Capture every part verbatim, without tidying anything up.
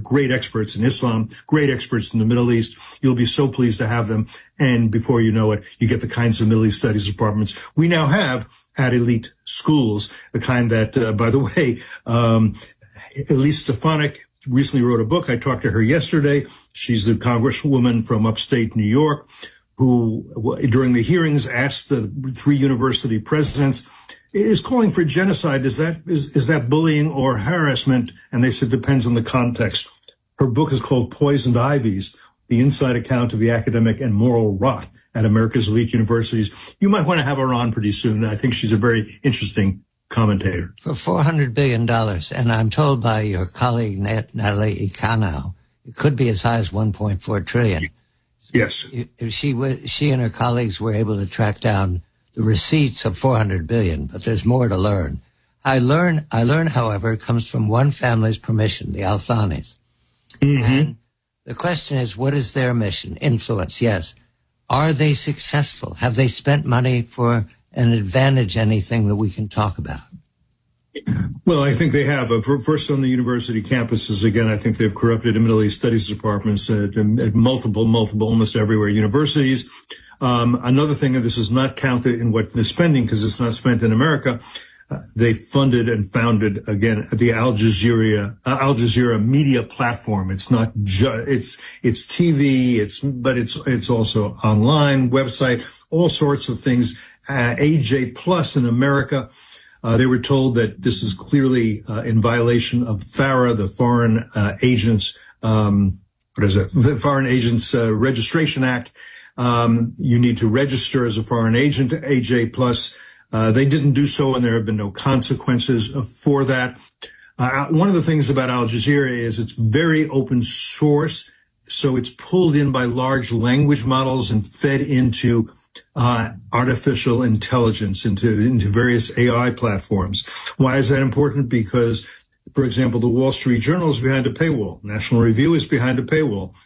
great experts in Islam, great experts in the Middle East. You'll be so pleased to have them. And before you know it, you get the kinds of Middle East studies departments we now have at elite schools, the kind that, uh, by the way, um, Elise Stefanik recently wrote a book. I talked to her yesterday. She's the congresswoman from upstate New York who, during the hearings, asked the three university presidents, is calling for genocide. Is that, is, is that bullying or harassment? And they said, depends on the context. Her book is called Poisoned Ivies, the inside account of the academic and moral rot at America's elite universities. You might want to have her on pretty soon. I think she's a very interesting commentator. For four hundred billion dollars, and I'm told by your colleague Natalie Ikanow, it could be as high as one point four trillion dollars. Yes. She was, she and her colleagues were able to track down the receipts of four hundred billion dollars, but there's more to learn. I learn, I learn, however, it comes from one family's permission, the Al-Thanis. Mm-hmm. And the question is, what is their mission? Influence, yes. Are they successful? Have they spent money for an advantage, anything that we can talk about? Well, I think they have. Uh, first, on the university campuses, again, I think they've corrupted the Middle East studies departments at, at multiple, multiple, almost everywhere universities. Um, another thing, and this is not counted in what they're spending because it's not spent in America, uh, they funded and founded, again, the Al Jazeera, uh, Al Jazeera media platform. It's not just, it's, it's T V, it's, but it's, it's also online, website, all sorts of things. Uh, A J Plus in America. Uh, they were told that this is clearly uh, in violation of FARA, the Foreign uh, Agents, um, what is it? The Foreign Agents uh, Registration Act. Um, you need to register as a foreign agent, A J Plus. Uh, they didn't do so, and there have been no consequences for that. Uh, one of the things about Al Jazeera is it's very open source, so it's pulled in by large language models and fed into uh artificial intelligence, into into various A I platforms. Why is that important? Because, for example, the Wall Street Journal is behind a paywall. National Review is behind a paywall.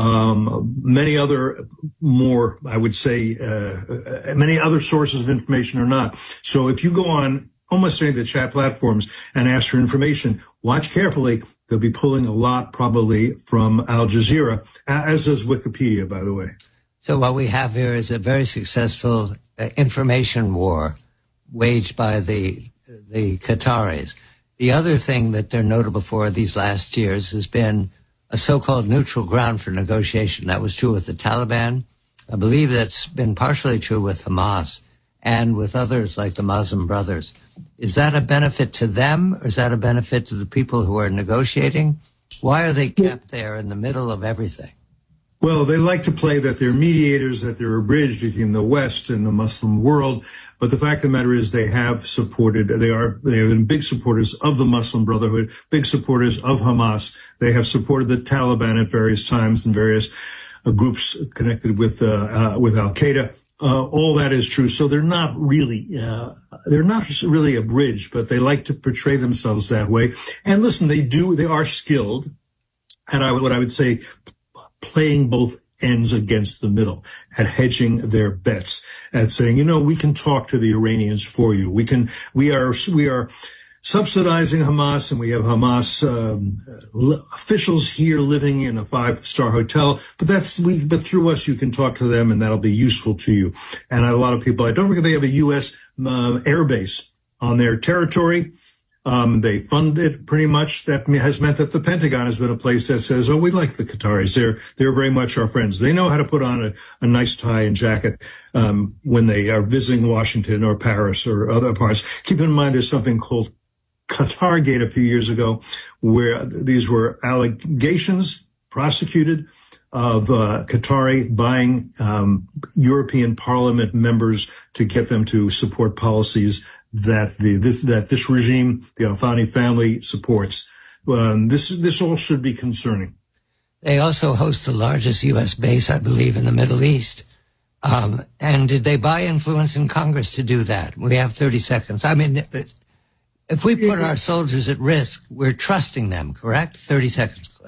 Um, many other more, I would say, uh, many other sources of information are not. So if you go on almost any of the chat platforms and ask for information, watch carefully. They'll be pulling a lot probably from Al Jazeera, as does Wikipedia, by the way. So what we have here is a very successful uh, information war waged by the the Qataris. The other thing that they're notable for these last years has been a so-called neutral ground for negotiation. That was true with the Taliban. I believe that's been partially true with Hamas and with others like the Muslim Brothers. Is that a benefit to them, or is that a benefit to the people who are negotiating? Why are they kept there in the middle of everything? Well, they like to play that they're mediators, that they're a bridge between the West and the Muslim world. But the fact of the matter is they have supported, they are, they have been big supporters of the Muslim Brotherhood, big supporters of Hamas. They have supported the Taliban at various times and various uh, groups connected with, uh, uh, with Al-Qaeda. Uh, all that is true. So they're not really, uh, they're not really a bridge, but they like to portray themselves that way. And listen, they do, they are skilled. And I, what I would say, playing both ends against the middle, at hedging their bets, at saying, you know, we can talk to the Iranians for you. We can, we are, we are subsidizing Hamas, and we have Hamas um, officials here living in a five-star hotel. But that's we. But through us, you can talk to them, and that'll be useful to you. And a lot of people, I don't forget, they have a U S uh, air base on their territory. Um, they fund it pretty much. That has meant that the Pentagon has been a place that says, oh, we like the Qataris. They're, they're very much our friends. They know how to put on a, a nice tie and jacket, um, when they are visiting Washington or Paris or other parts. Keep in mind, there's something called Qatargate a few years ago, where these were allegations prosecuted of, uh, Qatari buying, um, European Parliament members to get them to support policies that the this, that this regime, the Al Thani family, supports. Um, this this all should be concerning. They also host the largest U S base, I believe, in the Middle East. Um, and did they buy influence in Congress to do that? We have thirty seconds. I mean, if we put our soldiers at risk, we're trusting them, correct? thirty seconds, Cliff.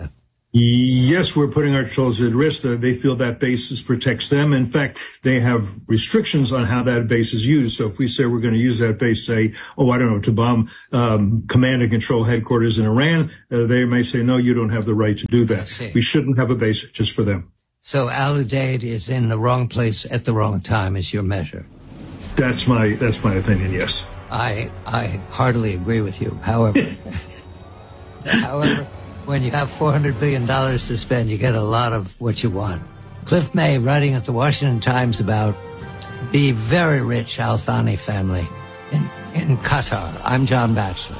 Yes, we're putting our soldiers at risk. They feel that basis protects them. In fact, they have restrictions on how that base is used. So if we say we're going to use that base, say, oh, I don't know, to bomb um, command and control headquarters in Iran, uh, they may say, no, you don't have the right to do that. We shouldn't have a base just for them. So Al-Udeid is in the wrong place at the wrong time is your measure. That's my that's my opinion, yes. I I heartily agree with you. However, however, when you have four hundred billion dollars to spend, you get a lot of what you want. Cliff May, writing at the Washington Times about the very rich Al Thani family in, in Qatar. I'm John Batchelor.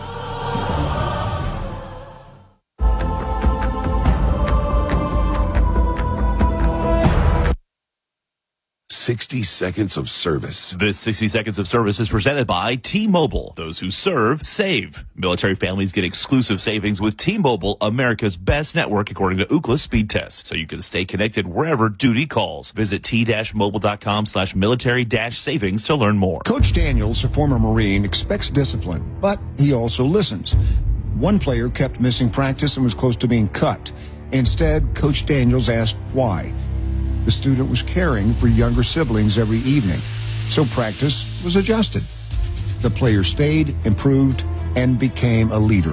sixty seconds of service. This sixty seconds of service is presented by T-Mobile. Those who serve, save. Military families get exclusive savings with T-Mobile, America's best network according to Ookla speed test. So you can stay connected wherever duty calls. Visit t-mobile.com slash military dash savings to learn more. Coach Daniels, a former Marine, expects discipline, but he also listens. One player kept missing practice and was close to being cut. Instead, Coach Daniels asked why. The student was caring for younger siblings every evening, so practice was adjusted. The player stayed, improved, and became a leader.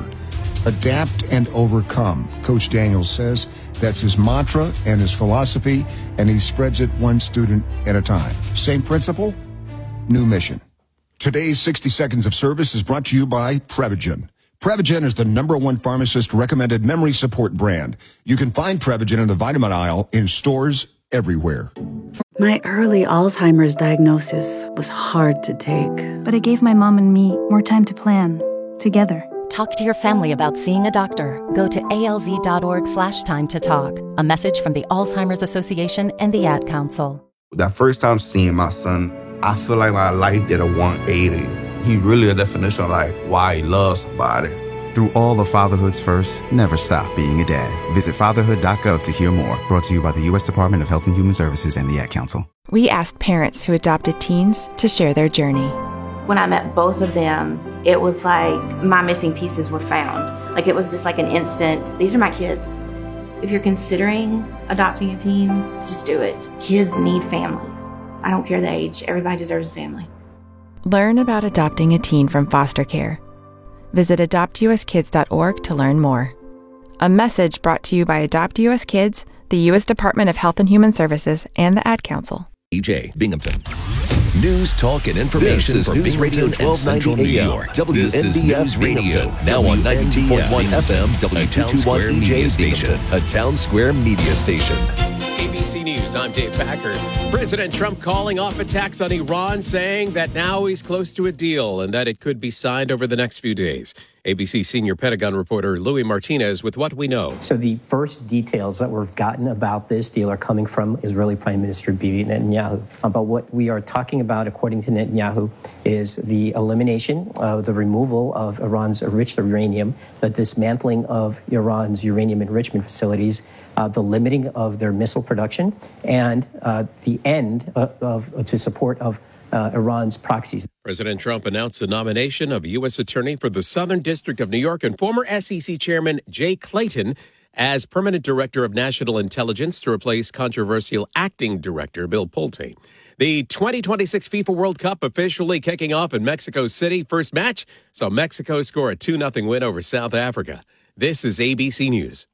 Adapt and overcome. Coach Daniels says that's his mantra and his philosophy, and he spreads it one student at a time. Same principle, new mission. Today's sixty seconds of service is brought to you by Prevagen. Prevagen is the number one pharmacist-recommended memory support brand. You can find Prevagen in the vitamin aisle in stores everywhere. My early Alzheimer's diagnosis was hard to take. But it gave my mom and me more time to plan, together. Talk to your family about seeing a doctor. Go to alz.org slash time to talk. A message from the Alzheimer's Association and the Ad Council. That first time seeing my son, I feel like my life did a one eighty. He really a definition of like why he loves somebody. Through all of fatherhood's first, never stop being a dad. Visit fatherhood dot gov to hear more. Brought to you by the U S Department of Health and Human Services and the Ad Council. We asked parents who adopted teens to share their journey. When I met both of them, it was like my missing pieces were found. Like it was just like an instant, these are my kids. If you're considering adopting a teen, just do it. Kids need families. I don't care the age, everybody deserves a family. Learn about adopting a teen from foster care. Visit adopt u s kids dot org to learn more. A message brought to you by Adopt U S Kids, the U S Department of Health and Human Services, and the Ad Council. E J Binghamton. News, talk, and information This is for News Binghamton Radio and Central New York. W N B F This is News Radio, Binghamton. now on ninety-two point one F M, W a Town Square media station. A Town Square media station. A B C News, I'm Dave Packard. President Trump calling off attacks on Iran, saying that now he's close to a deal and that it could be signed over the next few days. A B C senior Pentagon reporter Louis Martinez with what we know. So the first details that we've gotten about this deal are coming from Israeli Prime Minister Bibi Netanyahu. But what we are talking about, according to Netanyahu, is the elimination, uh, the removal of Iran's enriched uranium, the dismantling of Iran's uranium enrichment facilities, uh, the limiting of their missile production, and uh, the end of, of to support of Uh, Iran's proxies. President Trump announced the nomination of U S Attorney for the Southern District of New York and former S E C Chairman Jay Clayton as Permanent Director of National Intelligence to replace controversial Acting Director Bill Pulte. The twenty twenty-six FIFA World Cup officially kicking off in Mexico City. First match saw Mexico score a two nothing win over South Africa. This is A B C News.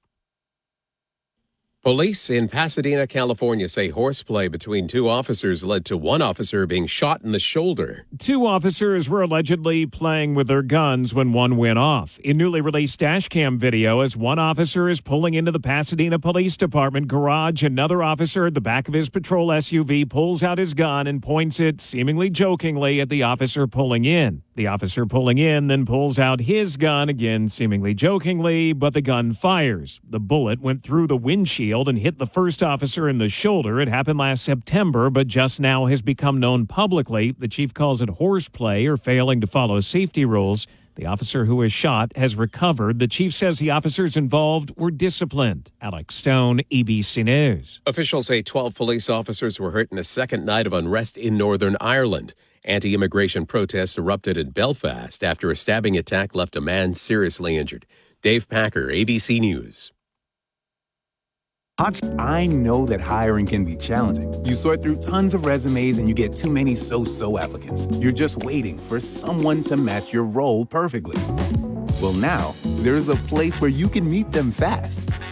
Police in Pasadena, California say horseplay between two officers led to one officer being shot in the shoulder. Two officers were allegedly playing with their guns when one went off. In newly released dashcam video, as one officer is pulling into the Pasadena Police Department garage, another officer at the back of his patrol S U V pulls out his gun and points it, seemingly jokingly, at the officer pulling in. The officer pulling in then pulls out his gun, again seemingly jokingly, but the gun fires. The bullet went through the windshield and hit the first officer in the shoulder. It happened last September, but just now has become known publicly. The chief calls it horseplay or failing to follow safety rules. The officer who was shot has recovered. The chief says the officers involved were disciplined. Alex Stone, A B C News. Officials say twelve police officers were hurt in a second night of unrest in Northern Ireland. Anti-immigration protests erupted in Belfast after a stabbing attack left a man seriously injured. Dave Packer, A B C News. I know that hiring can be challenging. You sort through tons of resumes and you get too many so-so applicants. You're just waiting for someone to match your role perfectly. Well, now, there's a place where you can meet them fast.